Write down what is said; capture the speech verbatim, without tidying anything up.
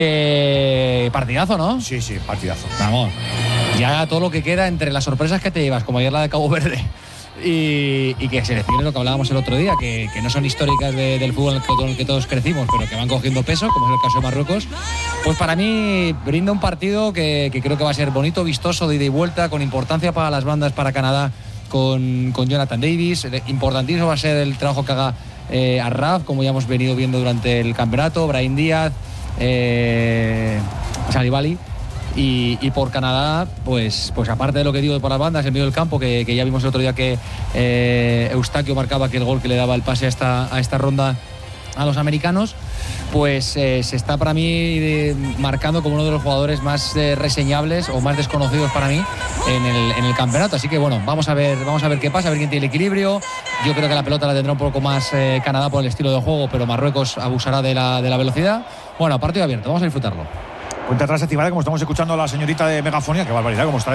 Eh, partidazo, ¿no? Sí, sí, partidazo. Vamos. Ya todo lo que queda entre las sorpresas que te llevas, como ayer la de Cabo Verde, y, y que selecciones lo que hablábamos el otro día, que, que no son históricas de, del fútbol en el, que, en el que todos crecimos, pero que van cogiendo peso, como es el caso de Marruecos, pues para mí brinda un partido que, que creo que va a ser bonito, vistoso, de ida y vuelta, con importancia para las bandas, para Canadá, con, con Jonathan Davis. Importantísimo va a ser el trabajo que haga eh, Arraf, como ya hemos venido viendo durante el campeonato, Brahim Díaz, eh, Salibali. Y, y por Canadá, pues, pues aparte de lo que digo por las bandas, en medio del campo, que, que ya vimos el otro día que eh, Eustaquio marcaba que el gol que le daba el pase a esta, a esta ronda a los americanos, pues eh, se está para mí eh, marcando como uno de los jugadores más eh, reseñables o más desconocidos para mí en el, en el campeonato. Así que bueno, vamos a ver, vamos a ver qué pasa, a ver quién tiene el equilibrio. Yo creo que la pelota la tendrá un poco más eh, Canadá por el estilo de juego, pero Marruecos abusará de la, de la velocidad. Bueno, partido abierto, vamos a disfrutarlo. Cuenta atrás activada, como estamos escuchando a la señorita de Megafonía, qué barbaridad, como está